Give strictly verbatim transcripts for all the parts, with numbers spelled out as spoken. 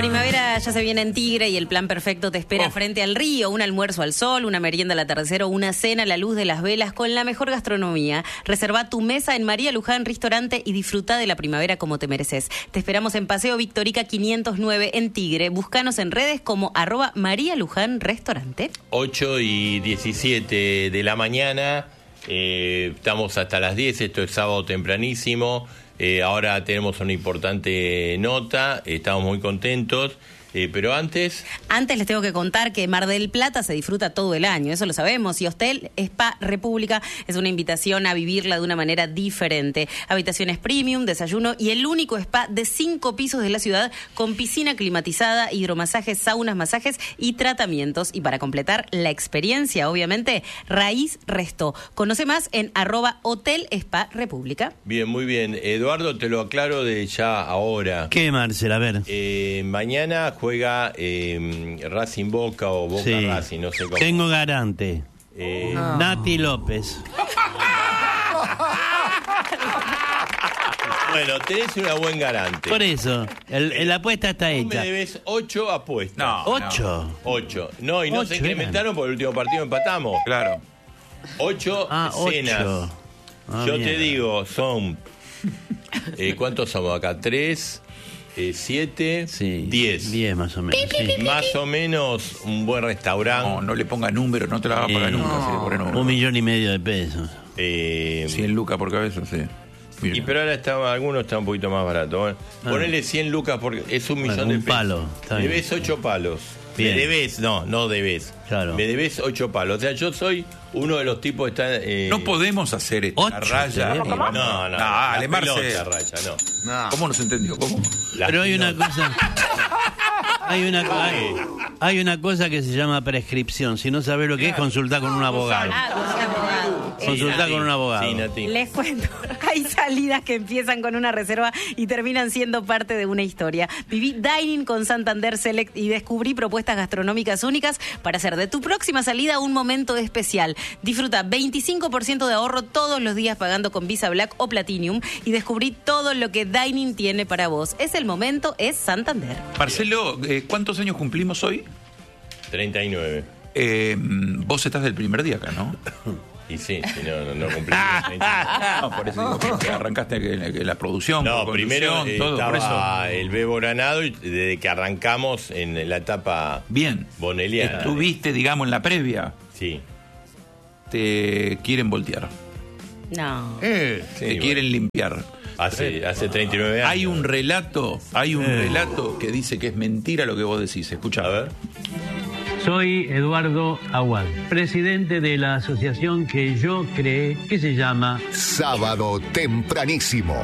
primavera ya se viene en Tigre y el plan perfecto te espera Oh. frente al río, un almuerzo al sol, una merienda al atardecer o una cena a la luz de las velas con la mejor gastronomía. Reserva tu mesa en María Luján Restaurante y disfruta de la primavera como te mereces. Te esperamos en Paseo Victorica quinientos nueve en Tigre. Búscanos en redes como arroba María Luján Restaurante. ocho y diecisiete de la mañana, eh, estamos hasta las diez, esto es sábado tempranísimo. Eh, ahora tenemos una importante nota, estamos muy contentos, eh, pero antes... Antes les tengo que contar que Mar del Plata se disfruta todo el año, eso lo sabemos, y Hostel Spa República es una invitación a vivirla de una manera diferente. Habitaciones premium, desayuno y el único spa de cinco pisos de la ciudad con piscina climatizada, hidromasajes, saunas, masajes y tratamientos. Y para completar la experiencia, obviamente, Raíz Resto. Conoce más en arroba Hotel Spa República. Bien, muy bien. Eduardo, te lo aclaro de ya ahora. ¿Qué, Marcel? A ver. Eh, mañana juega eh, Racing Boca o Boca Sí. Racing, no sé cómo. Tengo garante. Eh, Ah. Nati López. Bueno, tenés una buen garante. Por eso, el, el- la apuesta está Vos me hecha. debes ocho apuestas. No. ¿Ocho? Ocho. No, y no Ocho se incrementaron porque el último partido empatamos. Claro. Ocho Ah, cenas. ocho. Ah, Yo mierda. te digo, son... Eh, ¿Cuántos somos acá? ¿Tres? Eh, ¿Siete? Sí. Diez. Diez más o menos. sí. Más o menos un buen restaurante. No, no le ponga número, no te la va a pagar Eh, nunca si le pone número. Un millón y medio de pesos. Eh, cien lucas por cabeza, sí. y pero ahora está, algunos están un poquito más baratos. Bueno, Ah. ponele cien lucas porque es un millón Bueno, de un pesos. palo, está Me bien. debes ocho palos. Bien. Me debes, no, no debes. Claro. Me debes ocho palos. O sea, yo soy uno de los tipos que están... eh, No podemos hacer esta Ocho, raya. ¿te y- debe? No, no. No, la dale, Marce. pelota, Raya, no. ¿Cómo no se entendió? ¿Cómo? Las Pero hay una pelotas. cosa. Hay una, hay, hay una cosa que se llama prescripción. Si no sabes lo que es, consulta con un abogado. Ah, con un abogado. Consulta Sí, con un abogado. Sí, Nati. Les cuento, hay salidas que empiezan con una reserva y terminan siendo parte de una historia. Viví Dining con Santander Select y descubrí propuestas gastronómicas únicas para hacer de tu próxima salida un momento especial. Disfruta veinticinco por ciento de ahorro todos los días pagando con Visa Black o Platinum y descubrí todo lo que Dining tiene para vos. Es el momento, es Santander. Marcelo, eh, ¿cuántos años cumplimos hoy? treinta y nueve. Eh, vos estás del primer día acá, ¿no? Y sí, sí, no, no, no cumplí. No, por eso digo, porque arrancaste que la, que la producción, No, por primero conducción, eh, todo, por estaba eso. el Bebo Granado y desde que arrancamos en la etapa Bien. boneliana. Estuviste, digamos, en la previa. Sí. Te quieren voltear. No. Sí, te bueno. quieren limpiar. Hace, hace treinta y nueve años. Hay un relato, hay un relato que dice que es mentira lo que vos decís. Escucha. A ver. Soy Eduardo Aguad, presidente de la asociación que yo creé, que se llama Sábado tempranísimo.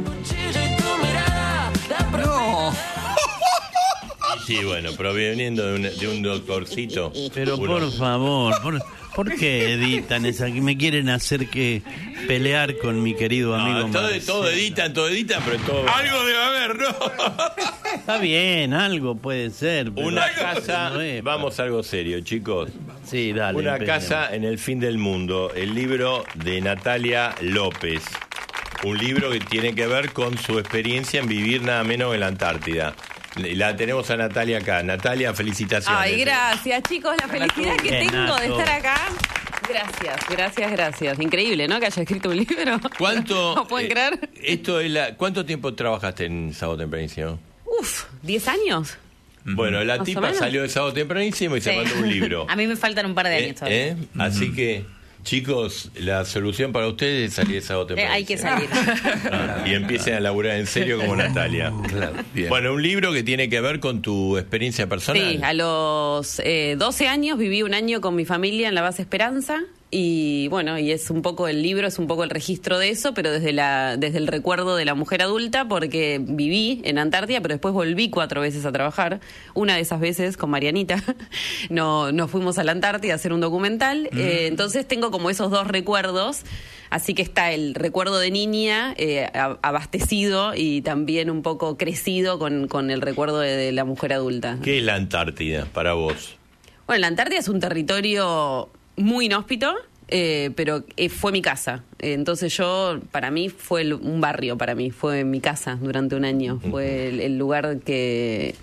Sí, bueno, proveniendo de un, de un doctorcito. Pero uno- por favor, por, ¿por qué editan esa? Que me quieren hacer que pelear con mi querido amigo. No, todo, Marcelo. todo editan, todo editan, pero todo... Algo debe haber, ¿no? Está bien, algo puede ser. pero- Una casa, No es, vamos a algo serio, chicos. Sí, dale. Una empecemos. casa en el fin del mundo, el libro de Natalia López. Un libro que tiene que ver con su experiencia en vivir nada menos en la Antártida. La tenemos a Natalia acá. Natalia, felicitaciones. Ay, gracias, chicos. La felicidad que Bien, tengo de Nato. estar acá. Gracias, gracias, gracias. Increíble, ¿no? Que haya escrito un libro. ¿Cuánto? ¿No pueden eh, creer? Esto es la, ¿Cuánto tiempo trabajaste en Sábado Tempranísimo? Uf, ¿diez años? Bueno, la Más o tipa menos. salió de Sábado Tempranísimo y se Sí. mandó un libro. A mí me faltan un par de años ¿Eh? todavía. ¿Eh? Así que, chicos, la solución para ustedes es salir de Sábado Eh, Tempranísimo. hay que salir. Y empiecen a laburar en serio como Natalia. Claro, bien. Bueno, un libro que tiene que ver con tu experiencia personal. Sí, a los eh, doce años viví un año con mi familia en la base Esperanza. Y bueno, y es un poco el libro, es un poco el registro de eso, pero desde la desde el recuerdo de la mujer adulta, porque viví en Antártida, pero después volví cuatro veces a trabajar. Una de esas veces con Marianita, no, nos fuimos a la Antártida a hacer un documental. Mm. Eh, entonces tengo como esos dos recuerdos. Así que está el recuerdo de niña eh, a- abastecido y también un poco crecido con, con el recuerdo de, de la mujer adulta. ¿Qué es la Antártida para vos? Bueno, la Antártida es un territorio muy inhóspito, eh, pero eh, fue mi casa. Eh, entonces yo, para mí, fue el- un barrio, para mí, fue mi casa durante un año. Fue el, el lugar que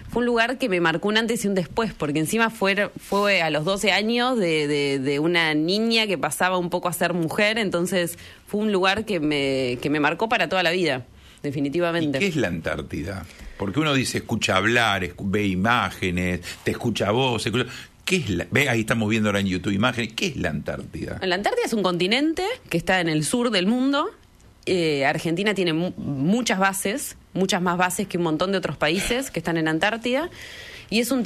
fue un lugar que me marcó un antes y un después, porque encima fue, fue a los doce años de, de, de una niña que pasaba un poco a ser mujer, entonces fue un lugar que me, que me marcó para toda la vida, definitivamente. ¿Y qué es la Antártida? Porque uno dice, escucha hablar, escu- ve imágenes, te escucha voz, escucha... ¿Qué es la... Ve, ahí estamos viendo ahora en YouTube imágenes. ¿Qué es la Antártida? La Antártida es un continente que está en el sur del mundo. Eh, Argentina tiene mu- muchas bases, muchas más bases que un montón de otros países que están en Antártida. Y es un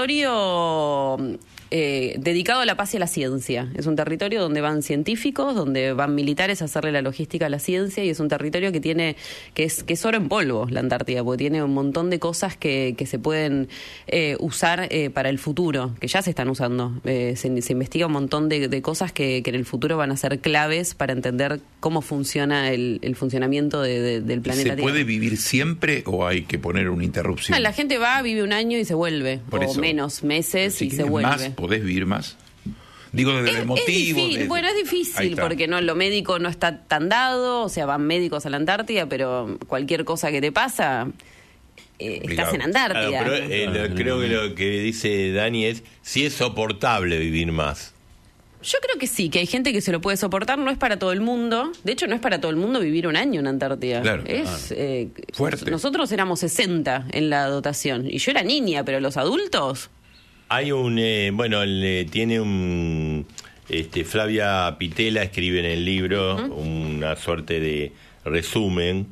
territorio eh, dedicado a la paz y a la ciencia. Es un territorio donde van científicos, donde van militares a hacerle la logística a la ciencia, y es un territorio que tiene que es, que es oro en polvo, la Antártida, porque tiene un montón de cosas que, que se pueden eh, usar eh, para el futuro, que ya se están usando. Eh, se, se investiga un montón de, de cosas que, que en el futuro van a ser claves para entender cómo funciona el, el funcionamiento de, de, del planeta ¿Se Tierra. puede vivir siempre o hay que poner una interrupción? Ah, la gente va, vive un año y se vuelve, Por o eso, menos meses si y se querés vuelve. más, ¿podés vivir más? Digo, desde Es, el es motivo. difícil. desde- Bueno, es Ahí difícil está. porque no, lo médico no está tan dado, o sea, van médicos a la Antártida, pero cualquier cosa que te pasa, eh, estás en Antártida. Claro, pero eh, lo- creo que lo que dice Dani es si es soportable vivir más. Yo creo que sí, que hay gente que se lo puede soportar, no es para todo el mundo. De hecho, no es para todo el mundo vivir un año en Antártida. Claro. Es eh, Fuerte. Nosotros éramos sesenta en la dotación, y yo era niña, pero los adultos... Hay un, eh, bueno, le, tiene un, este, Flavia Pitela escribe en el libro una suerte de resumen,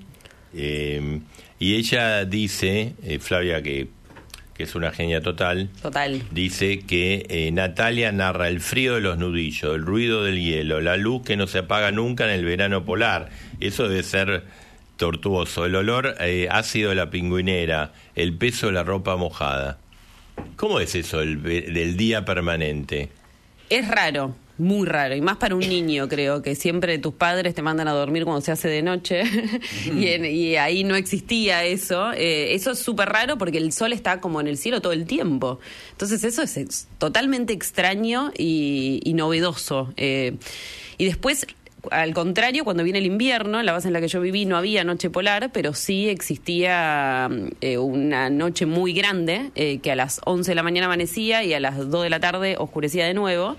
eh, y ella dice, eh, Flavia, que, que es una genia total, Total. dice que eh, Natalia narra el frío de los nudillos, el ruido del hielo, la luz que no se apaga nunca en el verano polar. Eso debe ser tortuoso. El olor eh, ácido de la pingüinera, el peso de la ropa mojada. ¿Cómo es eso el, ve- del día permanente? Es raro, muy raro, y más para un niño, creo, que siempre tus padres te mandan a dormir cuando se hace de noche, y, en- y ahí no existía eso. Eh, eso es súper raro porque el sol está como en el cielo todo el tiempo. Entonces eso es ex- totalmente extraño y, y novedoso. Eh, y después... Al contrario, cuando viene el invierno, en la base en la que yo viví no había noche polar, pero sí existía eh, una noche muy grande, eh, que a las once de la mañana amanecía y a las dos de la tarde oscurecía de nuevo.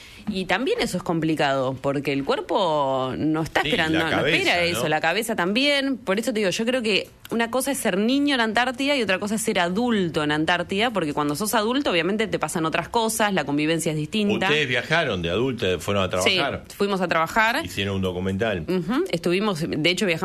Y también eso es complicado, porque el cuerpo no está Sí, esperando, la no cabeza, espera eso, ¿no? la cabeza también. Por eso te digo, yo creo que una cosa es ser niño en Antártida y otra cosa es ser adulto en Antártida, porque cuando sos adulto obviamente te pasan otras cosas, la convivencia es distinta. Ustedes viajaron de adultos, fueron a trabajar, Sí, fuimos a trabajar. hicieron un documental. Ujú, estuvimos, de hecho viajamos